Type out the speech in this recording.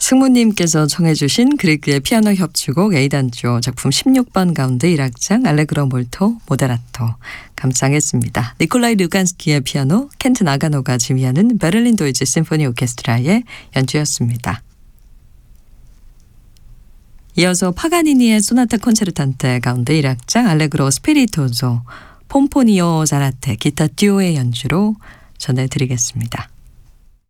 승무님께서 청해 주신 그리그의 피아노 협주곡 A단조 작품 16번 가운데 1악장 알레그로 몰토 모데라토 감상했습니다. 니콜라이 류간스키의 피아노, 켄트 나가노가 지휘하는 베를린 도이치 심포니 오케스트라의 연주였습니다. 이어서 파가니니의 소나타 콘체르탄테 가운데 1악장 알레그로 스피리토조 폼포니오 자라테 기타 듀오의 연주로 전해드리겠습니다.